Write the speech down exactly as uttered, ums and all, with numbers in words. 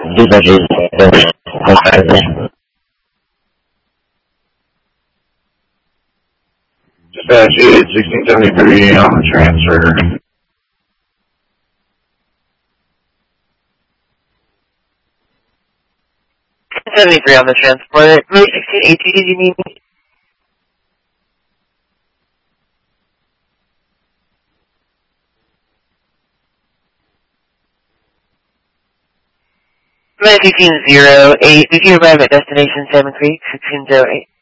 Dispatch eight sixteen seventy-three on the transfer. seventy-three on the transport. Route sixteen eighteen, did you need me? sixteen oh eight, did you arrive at destination Salmon Creek, sixteen oh eight?